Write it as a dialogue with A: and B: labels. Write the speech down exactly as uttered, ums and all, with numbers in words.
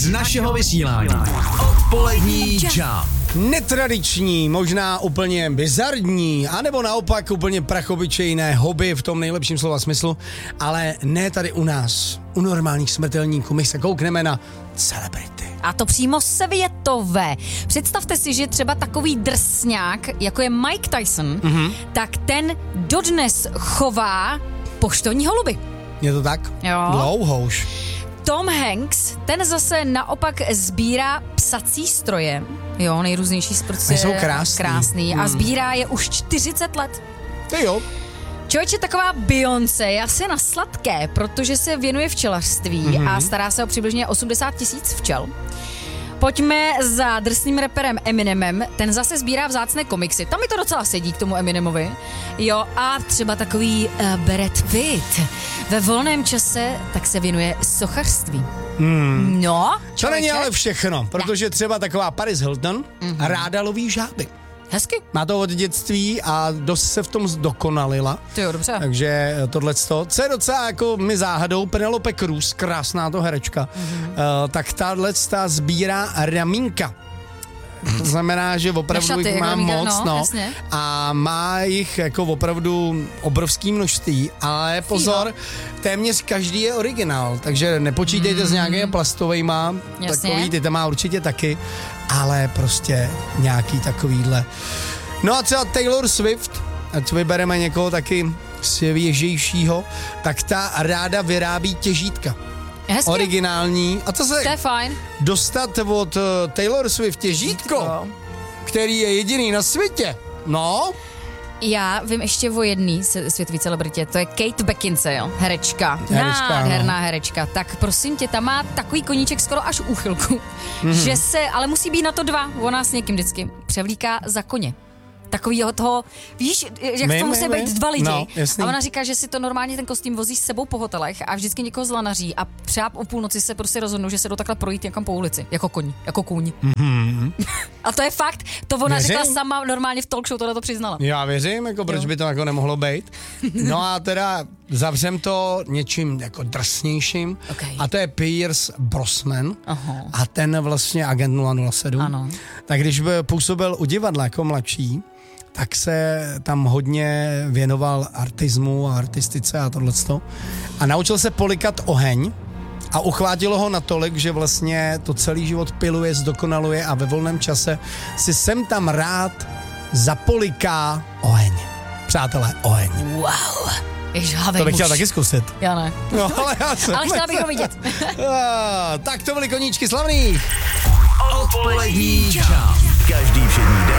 A: z našeho vysílání. Odpolední Jump.
B: Netradiční, možná úplně bizarní, anebo naopak úplně prachobyčejné hobby v tom nejlepším slova smyslu, ale ne tady u nás, u normálních smrtelníků. My se koukneme na celebrity.
C: A to přímo světové. Představte si, že třeba takový drsňák, jako je Mike Tyson, mm-hmm. tak ten dodnes chová poštovní holuby.
B: Je to tak?
C: Jo.
B: Dlouho už.
C: Tom Hanks, ten zase naopak sbírá psací stroje. Jo, nejrůznější prostě.
B: Jsou krásný.
C: krásný.
B: Hmm.
C: A sbírá je už čtyřicet let.
B: Ty jo.
C: Člověče, taková Beyoncé je asi na sladké, protože se věnuje včelařství mm-hmm. a stará se o přibližně osmdesát tisíc včel. Pojďme za drsným reperem Eminemem, ten zase sbírá vzácné komiksy. Tam mi to docela sedí k tomu Eminemovi. Jo, a třeba takový uh, Brad Pitt. Ve volném čase tak se věnuje sochařství. Hmm. No,
B: To není ale všechno, protože třeba taková Paris Hilton mm-hmm. ráda loví žáby.
C: Hezky.
B: Má to od dětství a dost se v tom zdokonalila.
C: To jo, dobře.
B: Takže tohleto, co je docela jako mi záhadou, Penelope Cruz, krásná to herečka, mm-hmm. uh, tak tahleta sbírá ramínka. To znamená, že opravdu
C: šaty,
B: jich má
C: ramínka,
B: moc,
C: no,
B: no,
C: jasně.
B: a má jich jako opravdu obrovský množství, ale pozor, téměř každý je originál, takže nepočítejte mm. s nějakými plastovejma,
C: Jasně.
B: takový, ty tam má určitě taky, ale prostě nějaký takovýhle. No a třeba Taylor Swift, ať vybereme někoho taky svěžejšího, tak ta ráda vyrábí těžítka.
C: Hezky.
B: Originální. A co se
C: To je fajn.
B: dostat od uh, Taylor Swift těžítko,
C: Těžítko.
B: který je jediný na světě. No,
C: Já vím ještě o jedný světové celebritě, to je Kate Beckinsale, herečka.
B: Herečka,
C: Nádherná
B: no.
C: herečka. Tak prosím tě, tam má takový koníček skoro až úchylku, mm-hmm. že se, ale musí být na to dva, ona s někým vždycky převlíká za koně. Takovýho toho, víš, jak
B: My,
C: to
B: my,
C: musí
B: my.
C: být dva lidi.
B: No, jasný.
C: A ona říká, že si to normálně ten kostým vozí s sebou po hotelech a vždycky někoho zlanaří a třeba o půlnoci se prostě rozhodnou, že se jdou takhle projít někam po ulici, jako koň, jako kůň. Mm-hmm. A to je fakt, to ona
B: Věřím.
C: řekla sama normálně v talk show, tohle to přiznala.
B: Já věřím, jako proč
C: Jo.
B: by to jako nemohlo být. No a teda zavřem to něčím jako drsnějším.
C: Okay.
B: A to je Pierce Brosnan.
C: Aha.
B: A ten vlastně agent nula nula sedm.
C: Ano.
B: Tak když by působil u divadla jako mladší, tak se tam hodně věnoval artismu a artistice a tohleto. A naučil se polikat oheň a uchvátilo ho natolik, že vlastně to celý život piluje, zdokonaluje a ve volném čase si sem tam rád zapoliká oheň. Přátelé, oheň.
C: Wow. Je žhavej
B: To bych
C: muž.
B: chtěl taky zkusit.
C: Já ne.
B: No, ale já jsem...
C: Ale chtěla bych ho vidět.
B: Ah, tak to byly koníčky slavných.
A: Odpolední Jump. Každý všední den